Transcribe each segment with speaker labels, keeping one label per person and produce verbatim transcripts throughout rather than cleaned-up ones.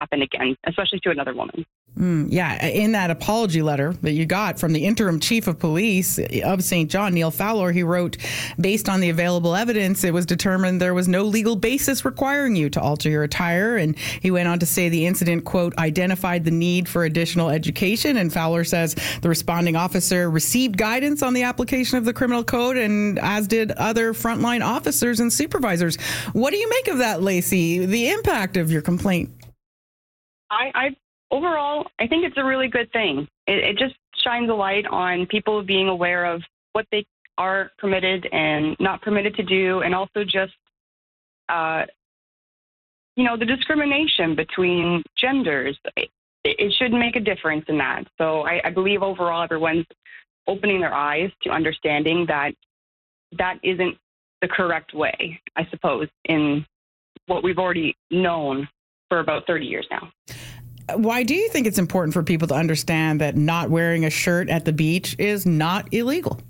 Speaker 1: happen again, especially to another woman.
Speaker 2: Mm, yeah, in that apology letter that you got from the interim chief of police of Saint John, Neil Fowler, he wrote, based on the available evidence, it was determined there was no legal basis requiring you to alter your attire. And he went on to say the incident, quote, identified the need for additional education. And Fowler says the responding officer received guidance on the application of the criminal code, and as did other frontline officers and supervisors. What do you make of that, Lacey, the impact of your complaint?
Speaker 1: I, I Overall, I think it's a really good thing. It, it just shines a light on people being aware of what they are permitted and not permitted to do, and also just, uh, you know, the discrimination between genders. It, it should make a difference in that. So I, I believe overall everyone's opening their eyes to understanding that that isn't the correct way, I suppose, in what we've already known for about thirty years now.
Speaker 2: Why do you think it's important for people to understand that not wearing a shirt at the beach is not illegal?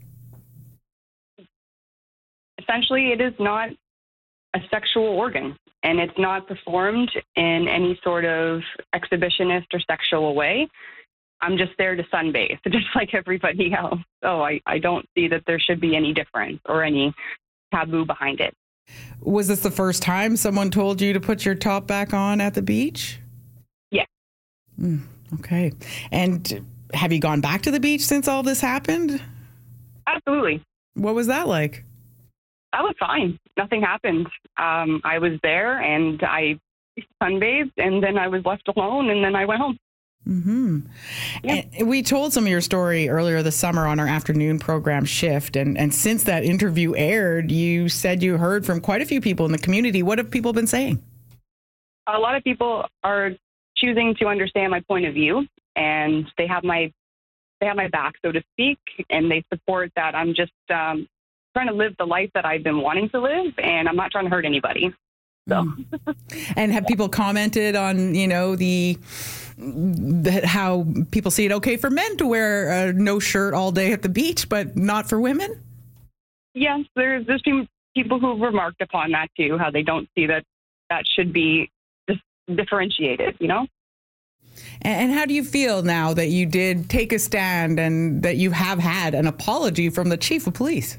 Speaker 1: Essentially, it is not a sexual organ, and it's not performed in any sort of exhibitionist or sexual way. I'm just there to sunbathe, just like everybody else. So I, I don't see that there should be any difference or any taboo behind it.
Speaker 2: Was this the first time someone told you to put your top back on at the beach?
Speaker 1: Yeah.
Speaker 2: Mm, okay. And have you gone back to the beach since all this happened?
Speaker 1: Absolutely.
Speaker 2: What was that like?
Speaker 1: That was fine. Nothing happened. Um, I was there and I sunbathed, and then I was left alone, and then I went home.
Speaker 2: Mm-hmm. Yeah. And we told some of your story earlier this summer on our afternoon program Shift. And, and since that interview aired, you said you heard from quite a few people in the community. What have people been saying?
Speaker 1: A lot of people are choosing to understand my point of view, and they have my they have my back, so to speak, and they support that I'm just um, trying to live the life that I've been wanting to live, and I'm not trying to hurt anybody. So.
Speaker 2: And have people commented on, you know, the, the how people see it okay for men to wear a no shirt all day at the beach, but not for women?
Speaker 1: Yes, there's there's people who've remarked upon that too, how they don't see that that should be dis- differentiated, you know?
Speaker 2: And how do you feel now that you did take a stand and that you have had an apology from the chief of police?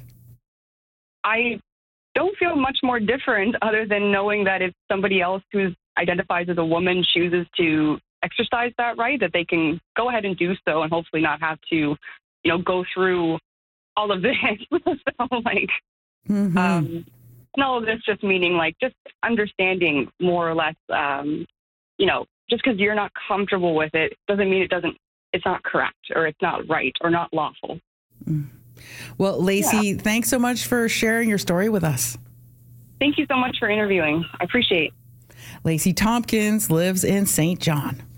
Speaker 1: I don't feel much more different other than knowing that if somebody else who identifies as a woman chooses to exercise that right, that they can go ahead and do so and hopefully not have to, you know, go through all of this. so, like,
Speaker 2: mm-hmm.
Speaker 1: um, and all of this just meaning, like, just understanding more or less, um, you know, just because you're not comfortable with it doesn't mean it doesn't, it's not correct or it's not right or not lawful.
Speaker 2: Mm. Well, Lacey,
Speaker 1: yeah.
Speaker 2: Thanks so much for sharing your story with us.
Speaker 1: Thank you so much for interviewing. I appreciate it.
Speaker 2: Lacey Tompkins lives in Saint John.